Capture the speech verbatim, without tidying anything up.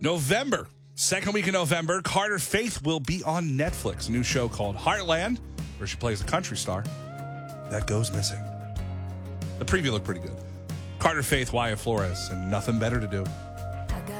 November, second week in November, Carter Faith will be on Netflix. A new show called Heartland, where she plays a country star that goes missing. The preview looked pretty good. Carter Faith, Wyatt Flores, and nothing better to do.